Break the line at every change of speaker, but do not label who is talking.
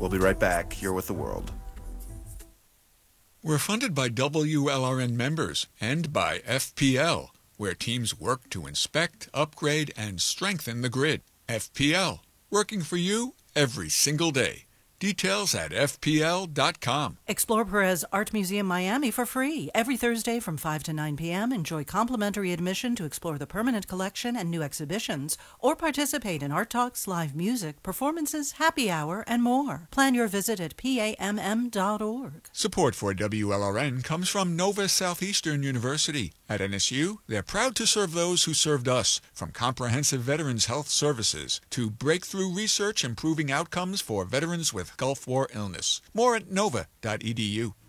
We'll be right back here with The World.
We're funded by WLRN members and by FPL, where teams work to inspect, upgrade, and strengthen the grid. FPL, working for you every single day. Details at FPL.com.
Explore Perez Art Museum Miami for free. Every Thursday from 5 to 9 p.m. Enjoy complimentary admission to explore the permanent collection and new exhibitions, or participate in art talks, live music, performances, happy hour, and more. Plan your visit at PAMM.org.
Support for WLRN comes from Nova Southeastern University. At NSU, they're proud to serve those who served us, from comprehensive veterans health services to breakthrough research improving outcomes for veterans with Gulf War illness. More at nova.edu.